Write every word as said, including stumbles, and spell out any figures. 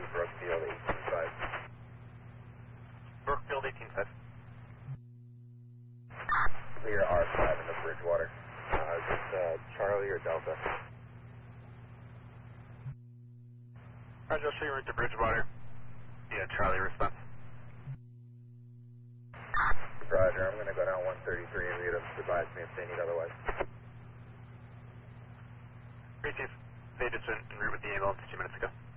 Brookfield eighteen five. Brookfield eighteen five. Clear R five into Bridgewater. Uh, is this uh, Charlie or Delta? Roger, I'll show you right to Bridgewater. Yeah, Charlie response. Roger, I'm going to go down one thirty-three and read them. Advise me if they need otherwise. Great, Chief. They just went en route with the ambulance two minutes ago.